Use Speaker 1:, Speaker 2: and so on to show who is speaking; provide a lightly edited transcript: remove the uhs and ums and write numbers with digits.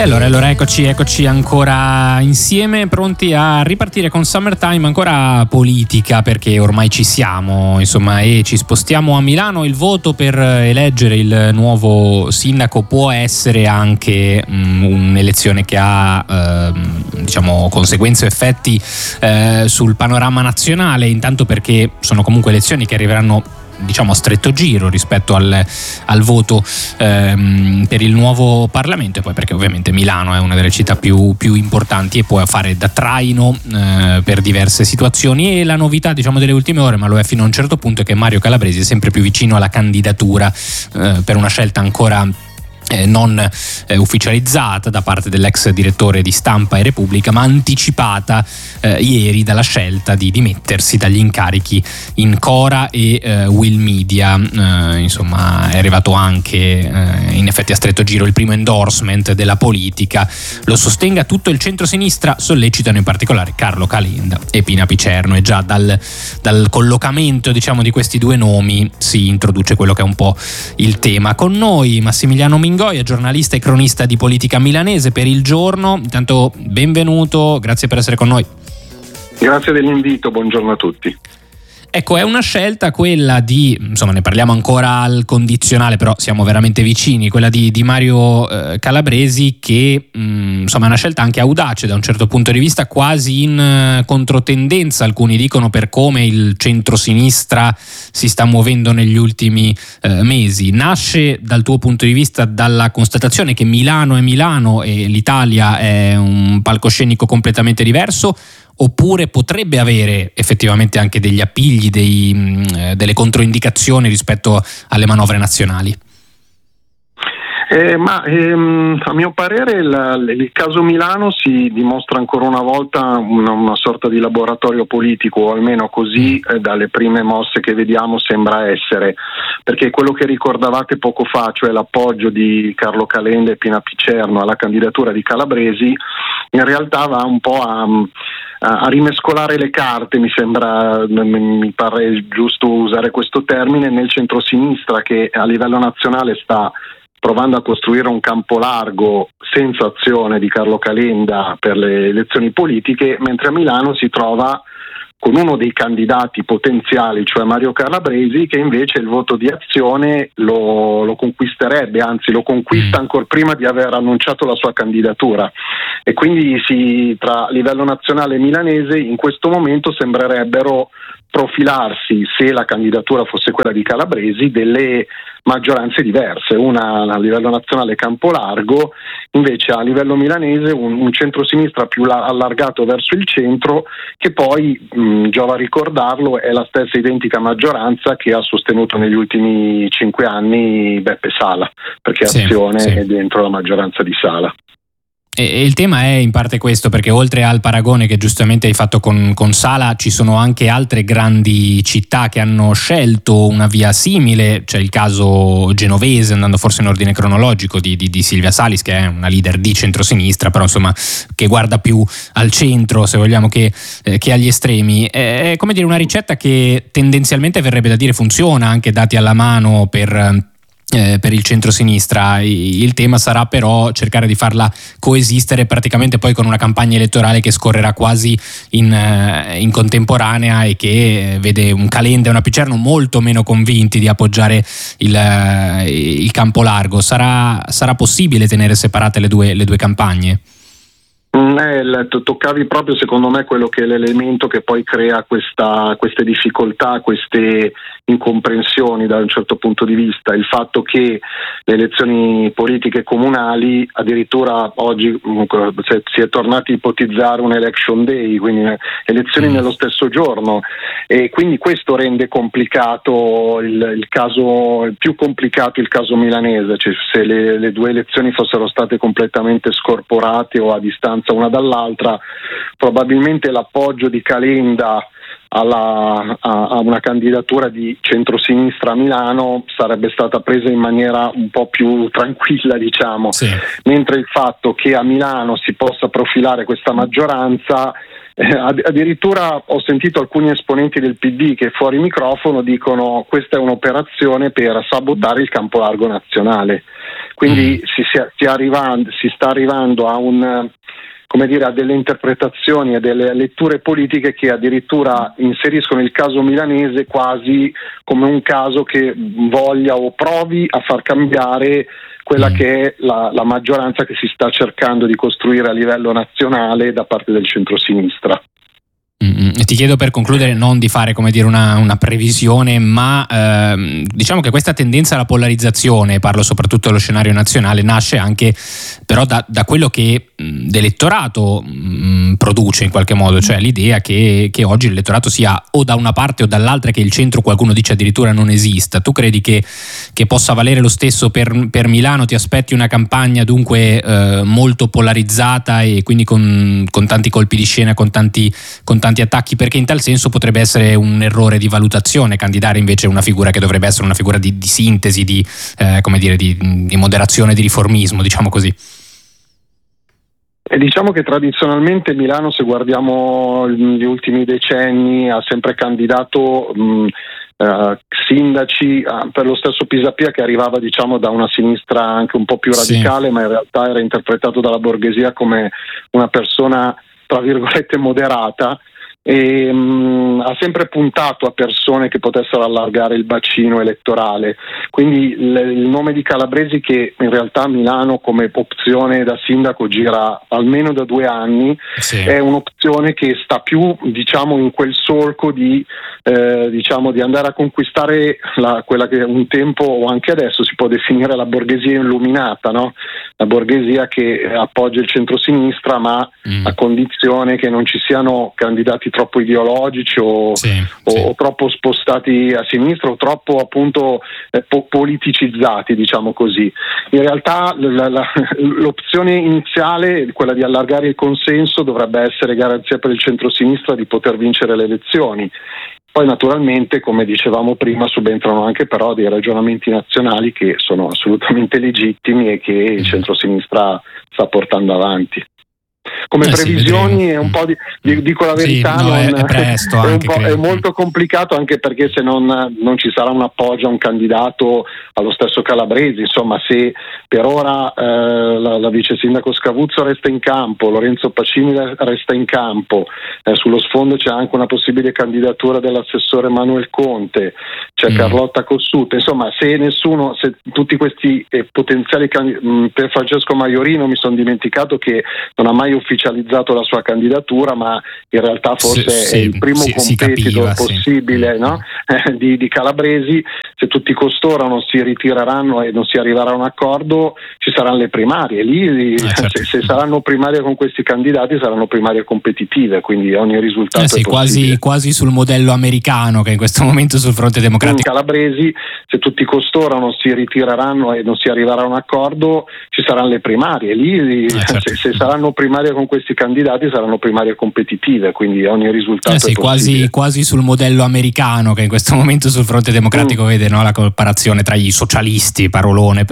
Speaker 1: allora eccoci ancora insieme, pronti a ripartire con Summertime, ancora politica, perché ormai ci siamo, insomma, e ci spostiamo a Milano. Il voto per eleggere il nuovo sindaco può essere anche un'elezione che ha conseguenze o effetti sul panorama nazionale, intanto perché sono comunque elezioni che arriveranno a stretto giro rispetto al voto per il nuovo Parlamento, e poi perché ovviamente Milano è una delle città più importanti e può fare da traino per diverse situazioni. E la novità delle ultime ore, ma lo è fino a un certo punto, è che Mario Calabresi è sempre più vicino alla candidatura per una scelta ancora non ufficializzata da parte dell'ex direttore di Stampa e Repubblica, ma anticipata ieri dalla scelta di dimettersi dagli incarichi in Cora e Will Media. È arrivato anche in effetti a stretto giro il primo endorsement della politica. Lo sostenga tutto il centrosinistra, sollecitano in particolare Carlo Calenda e Pina Picerno, e già dal collocamento di questi due nomi si introduce quello che è un po' il tema. Con noi Massimiliano Mingoia, giornalista e cronista di politica milanese per Il Giorno. Intanto benvenuto, grazie per essere con noi.
Speaker 2: Grazie dell'invito, buongiorno a tutti.
Speaker 1: Ecco, è una scelta quella di, ne parliamo ancora al condizionale, però siamo veramente vicini, quella di Mario Calabresi, che è una scelta anche audace da un certo punto di vista, quasi in controtendenza, alcuni dicono, per come il centrosinistra si sta muovendo negli ultimi mesi. Nasce dal tuo punto di vista dalla constatazione che Milano è Milano e l'Italia è un palcoscenico completamente diverso, oppure potrebbe avere effettivamente anche degli appigli, delle controindicazioni rispetto alle manovre nazionali?
Speaker 2: A mio parere il caso Milano si dimostra ancora una volta una sorta di laboratorio politico, o almeno così dalle prime mosse che vediamo sembra essere, perché quello che ricordavate poco fa, cioè l'appoggio di Carlo Calenda e Pina Picerno alla candidatura di Calabresi, in realtà va un po' a rimescolare le carte, mi pare giusto usare questo termine, nel centrosinistra, che a livello nazionale sta provando a costruire un campo largo senza azione di Carlo Calenda per le elezioni politiche, mentre a Milano si trova con uno dei candidati potenziali, cioè Mario Calabresi, che invece il voto di azione lo conquisterebbe, anzi lo conquista ancora prima di aver annunciato la sua candidatura. E quindi a livello nazionale milanese in questo momento sembrerebbero profilarsi, se la candidatura fosse quella di Calabresi, delle maggioranze diverse, una a livello nazionale campo largo, invece a livello milanese un centrosinistra più allargato verso il centro, che poi, giova ricordarlo, è la stessa identica maggioranza che ha sostenuto negli ultimi 5 anni Beppe Sala, perché Azione è dentro la maggioranza di Sala.
Speaker 1: E il tema è in parte questo, perché oltre al paragone che giustamente hai fatto con Sala, ci sono anche altre grandi città che hanno scelto una via simile. C'è il caso genovese, andando forse in ordine cronologico, di Silvia Salis, che è una leader di centrosinistra, però che guarda più al centro, se vogliamo, che agli estremi. È come dire una ricetta che tendenzialmente verrebbe da dire funziona, anche dati alla mano per il centrosinistra. Il tema sarà però cercare di farla coesistere praticamente poi con una campagna elettorale che scorrerà quasi in contemporanea, e che vede un Calenda e una Picerno molto meno convinti di appoggiare il campo largo. Sarà possibile tenere separate le due campagne?
Speaker 2: Toccavi proprio, secondo me, quello che è l'elemento che poi crea queste difficoltà, queste incomprensioni da un certo punto di vista. Il fatto che le elezioni politiche comunali, addirittura oggi si è tornati a ipotizzare un election day, quindi elezioni nello stesso giorno, e quindi questo rende complicato il caso, più complicato il caso milanese. Cioè, se le due elezioni fossero state completamente scorporate o a distanza una dall'altra, probabilmente l'appoggio di Calenda a una candidatura di centrosinistra a Milano sarebbe stata presa in maniera un po' più tranquilla, diciamo, mentre il fatto che a Milano si possa profilare questa maggioranza, addirittura ho sentito alcuni esponenti del PD che fuori microfono dicono: questa è un'operazione per sabotare il campo largo nazionale. quindi si sta arrivando a a delle interpretazioni e delle letture politiche che addirittura inseriscono il caso milanese quasi come un caso che voglia o provi a far cambiare quella che è la maggioranza che si sta cercando di costruire a livello nazionale da parte del centrosinistra.
Speaker 1: Ti chiedo, per concludere, non di fare una previsione, ma diciamo che questa tendenza alla polarizzazione, parlo soprattutto dello scenario nazionale, nasce anche però da quello che l'elettorato produce in qualche modo, cioè l'idea che oggi l'elettorato sia o da una parte o dall'altra, che il centro qualcuno dice addirittura non esista. Tu credi che possa valere lo stesso per Milano? Ti aspetti una campagna dunque molto polarizzata e quindi con tanti colpi di scena, con tanti attacchi, perché in tal senso potrebbe essere un errore di valutazione candidare invece una figura che dovrebbe essere una figura di sintesi, di moderazione, di riformismo, diciamo così.
Speaker 2: E diciamo che tradizionalmente Milano, se guardiamo gli ultimi decenni, ha sempre candidato sindaci per lo stesso Pisapia, che arrivava da una sinistra anche un po' più radicale, ma in realtà era interpretato dalla borghesia come una persona tra virgolette moderata, e ha sempre puntato a persone che potessero allargare il bacino elettorale. Quindi il nome di Calabresi, che in realtà a Milano come opzione da sindaco gira almeno da 2 anni, è un'opzione che sta più in quel solco di andare a conquistare quella che un tempo o anche adesso si può definire la borghesia illuminata, no? La borghesia che appoggia il centrosinistra, ma a condizione che non ci siano candidati troppo ideologici o troppo spostati a sinistra o troppo appunto politicizzati, diciamo così. In realtà l'opzione iniziale, quella di allargare il consenso, dovrebbe essere garanzia per il centrosinistra di poter vincere le elezioni. Poi naturalmente, come dicevamo prima, subentrano anche però dei ragionamenti nazionali che sono assolutamente legittimi e che il centrosinistra sta portando avanti. Come previsioni è un po' dico la verità,
Speaker 1: è presto,
Speaker 2: è molto complicato, anche perché se non ci sarà un appoggio a un candidato allo stesso Calabresi, insomma, se per ora la vice sindaco Scavuzzo resta in campo, Lorenzo Pacini resta in campo, sullo sfondo c'è anche una possibile candidatura dell'assessore Manuel Conte, c'è Carlotta Cossuta, insomma, se tutti questi potenziali per Francesco Maiorino, mi sono dimenticato che non ha mai ufficializzato la sua candidatura, ma in realtà forse è il primo competitor possibile, no? di Calabresi. Se tutti costoro non si ritireranno e non si arriverà a un accordo, ci saranno le primarie. Lì se saranno primarie con questi candidati, saranno primarie competitive, quindi ogni risultato è possibile.
Speaker 1: Quasi sul modello americano che in questo momento sul fronte democratico.
Speaker 2: Calabresi, se tutti costoro non si ritireranno e non si arriverà a un accordo, ci saranno le primarie. Lì se saranno primarie con questi candidati, saranno primarie competitive, quindi ogni risultato è possibile.
Speaker 1: Quasi sul modello americano che in questo momento sul fronte democratico vede, no, la comparazione tra i socialisti, parolone